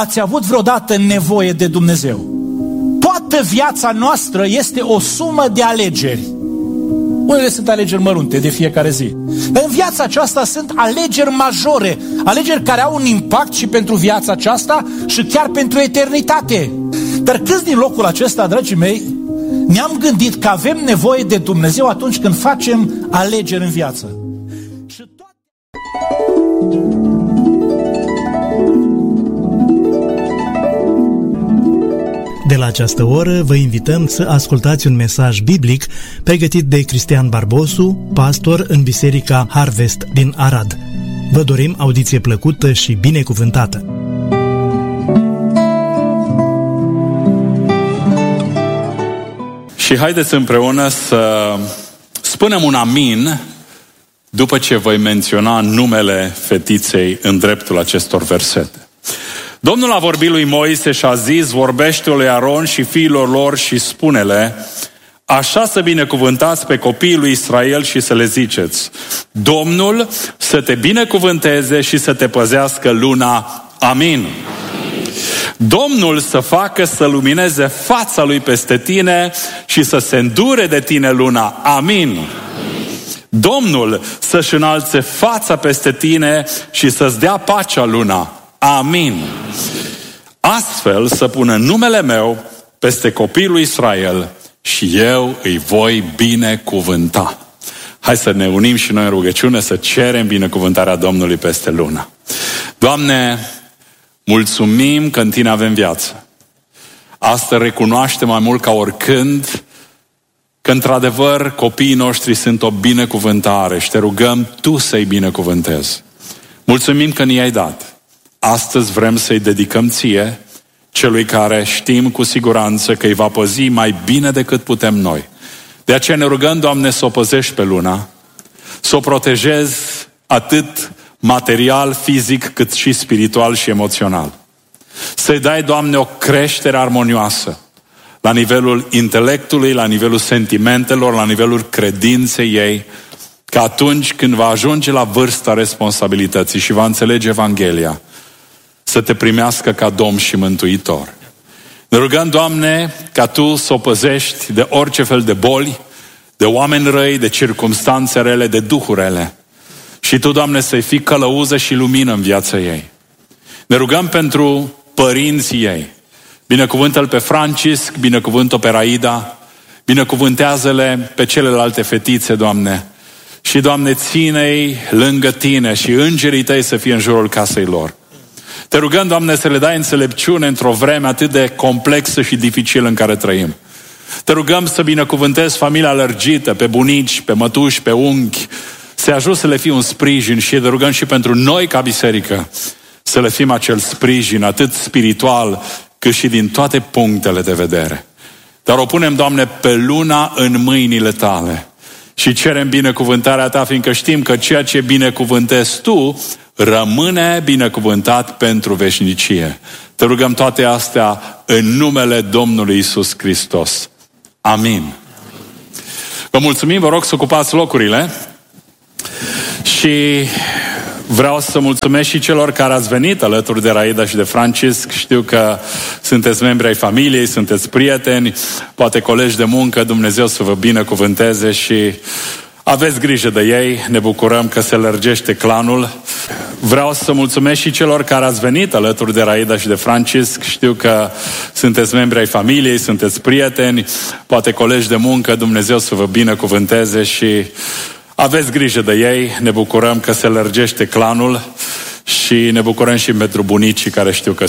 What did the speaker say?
ați avut vreodată nevoie de Dumnezeu? Toată viața noastră este o sumă de alegeri. Unele sunt alegeri mărunte de fiecare zi. Dar în viața aceasta sunt alegeri majore, alegeri care au un impact și pentru viața aceasta și chiar pentru eternitate. Dar câți din locul acesta, dragii mei, ne-am gândit că avem nevoie de Dumnezeu atunci când facem alegeri în viață? De la această oră vă invităm să ascultați un mesaj biblic pregătit de Cristian Barbosu, pastor în Biserica Harvest din Arad. Vă dorim audiție plăcută și binecuvântată! Și haideți împreună să spunem un amin după ce voi menționa numele fetiței în dreptul acestor versete. Domnul a vorbit lui Moise și a zis: vorbește lui Aron și fiilor lor și spune-le: așa să binecuvântați pe copiii lui Israel și să le ziceți: Domnul să te binecuvânteze și să te păzească luna. Amin. Domnul să facă să lumineze fața lui peste tine și să se îndure de tine luna. Amin. Domnul să-și înalțe fața peste tine și să-ți dea pacea luna. Amin. Astfel să pună numele meu peste copiii lui Israel și eu îi voi binecuvânta. Hai să ne unim și noi în rugăciune să cerem binecuvântarea Domnului peste lună. Doamne, mulțumim că în Tine avem viață. Asta recunoaște mai mult ca oricând că într-adevăr copiii noștri sunt o binecuvântare și Te rugăm Tu să-i binecuvântezi. Mulțumim că ne-ai dat. Astăzi vrem să-i dedicăm Ție, celui care știm cu siguranță că îi va păzi mai bine decât putem noi. De aceea ne rugăm, Doamne, să o păzești pe luna, să o protejezi atât material, fizic, cât și spiritual și emoțional. Să-i dai, Doamne, o creștere armonioasă la nivelul intelectului, la nivelul sentimentelor, la nivelul credinței ei, că atunci când va ajunge la vârsta responsabilității și va înțelege Evanghelia, să Te primească ca Domn și Mântuitor. Ne rugăm, Doamne, ca Tu să o păzești de orice fel de boli, de oameni răi, de circumstanțe rele, de duhuri rele. Și Tu, Doamne, să-i fii călăuză și lumină în viața ei. Ne rugăm pentru părinții ei. Binecuvântă-l pe Francisc, binecuvântă-o pe Raida, binecuvântează-le pe celelalte fetițe, Doamne. Și, Doamne, ține-i lângă Tine și îngerii Tăi să fie în jurul casei lor. Te rugăm, Doamne, să le dai înțelepciune într-o vreme atât de complexă și dificilă în care trăim. Te rugăm să binecuvântezi familia lărgită, pe bunici, pe mătuși, pe unchi, să ajut să le fie un sprijin și te rugăm și pentru noi ca biserică să le fim acel sprijin atât spiritual cât și din toate punctele de vedere. Dar o punem, Doamne, pe luna în mâinile Tale și cerem binecuvântarea Ta, fiindcă știm că ceea ce binecuvântezi Tu rămâne binecuvântat pentru veșnicie. Te rugăm toate astea în numele Domnului Iisus Hristos. Amin. Vă mulțumim, vă rog să ocupați locurile și vreau să mulțumesc și celor care ați venit alături de Raida și de Francisc. Știu că sunteți membri ai familiei, sunteți prieteni, poate colegi de muncă. Dumnezeu să vă binecuvânteze și aveți grijă de ei. Ne bucurăm că se lărgește clanul. Vreau să mulțumesc și celor care ați venit alături de Raida și de Francisc. Știu că sunteți membri ai familiei, sunteți prieteni, poate colegi de muncă. Dumnezeu să vă binecuvânteze și aveți grijă de ei. Ne bucurăm că se lărgește clanul și ne bucurăm și pentru bunicii care știu că